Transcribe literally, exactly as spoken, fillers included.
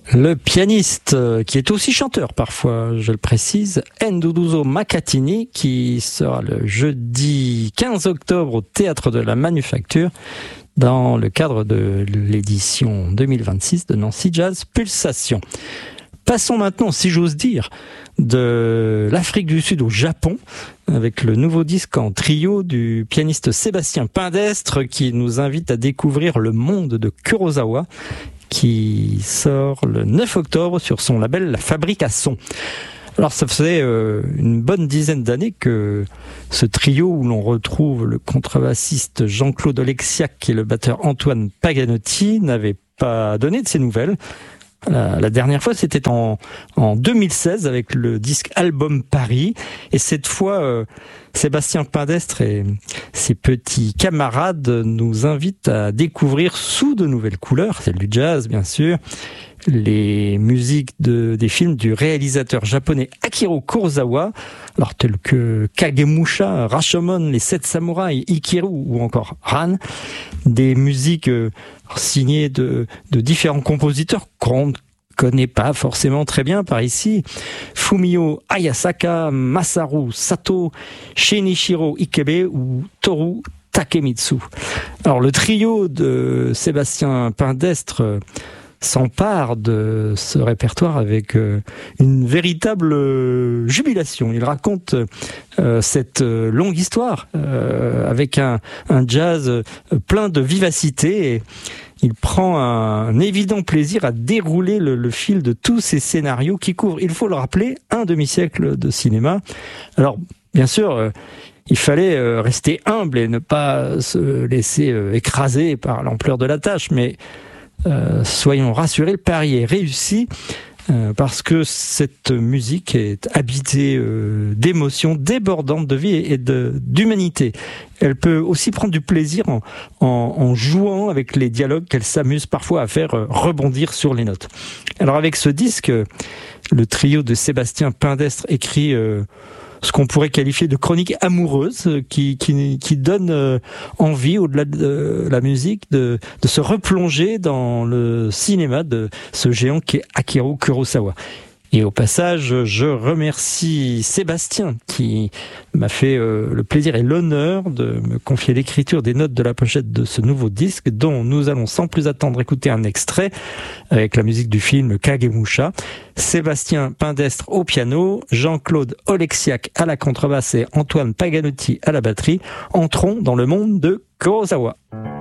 Le pianiste, qui est aussi chanteur parfois, je le précise, Nduduzo Makatini, qui sera le jeudi quinze octobre au Théâtre de la Manufacture dans le cadre de l'édition deux mille vingt-six de Nancy Jazz Pulsation. Passons maintenant, si j'ose dire, de l'Afrique du Sud au Japon, avec le nouveau disque en trio du pianiste Sébastien Pindestre, qui nous invite à découvrir le monde de Kurosawa, qui sort le neuf octobre sur son label La Fabrique à Son. Alors ça faisait euh, une bonne dizaine d'années que ce trio où l'on retrouve le contrebassiste Jean-Claude Oleksiak et le batteur Antoine Paganotti n'avait pas donné de ses nouvelles. La, la dernière fois, c'était en, en deux mille seize avec le disque Album Paris. Et cette fois, euh, Sébastien Pindestre et ses petits camarades nous invitent à découvrir sous de nouvelles couleurs, celle du jazz bien sûr, les musiques de, des films du réalisateur japonais Akira Kurosawa, alors tels que Kagemusha, Rashomon, Les Sept Samouraïs, Ikiru ou encore Ran, des musiques euh, signées de, de différents compositeurs qu'on ne connaît pas forcément très bien par ici. Fumio Ayasaka, Masaru Sato, Shinichiro Ikebe ou Toru Takemitsu. Alors le trio de Sébastien Pindestre s'empare de ce répertoire avec euh, une véritable euh, jubilation. Il raconte euh, cette euh, longue histoire euh, avec un, un jazz euh, plein de vivacité et il prend un, un évident plaisir à dérouler le, le fil de tous ces scénarios qui couvrent, il faut le rappeler, un demi-siècle de cinéma. Alors, bien sûr, euh, il fallait euh, rester humble et ne pas se laisser euh, écraser par l'ampleur de la tâche, mais Euh, soyons rassurés, le pari est réussi euh, parce que cette musique est habitée euh, d'émotions débordantes de vie et de, d'humanité. Elle peut aussi prendre du plaisir en, en, en jouant avec les dialogues qu'elle s'amuse parfois à faire euh, rebondir sur les notes. Alors avec ce disque, le trio de Sébastien Pindestre écrit euh, ce qu'on pourrait qualifier de chronique amoureuse qui, qui, qui donne euh, envie, au-delà de la musique, de, de se replonger dans le cinéma de ce géant qui est Akira Kurosawa. Et au passage, je remercie Sébastien qui m'a fait euh, le plaisir et l'honneur de me confier l'écriture des notes de la pochette de ce nouveau disque dont nous allons sans plus attendre écouter un extrait avec la musique du film Kagemusha. Sébastien Pindestre au piano, Jean-Claude Oleksiak à la contrebasse et Antoine Paganotti à la batterie. Entrons dans le monde de Kurosawa.